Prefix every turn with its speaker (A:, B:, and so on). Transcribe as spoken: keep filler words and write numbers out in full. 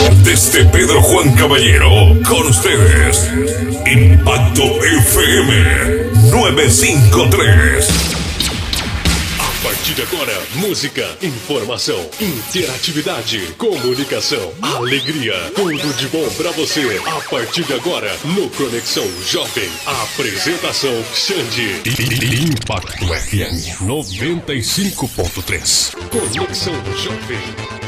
A: Desde Pedro Juan Caballero, con ustedes, Impacto F M novecientos cincuenta y tres.
B: A partir de agora, música, informação, interatividade, comunicação, alegria, tudo de bom pra você. A partir de agora, no Conexão Jovem, apresentação Xande. Impacto F M noventa e cinco ponto três. Conexão Jovem.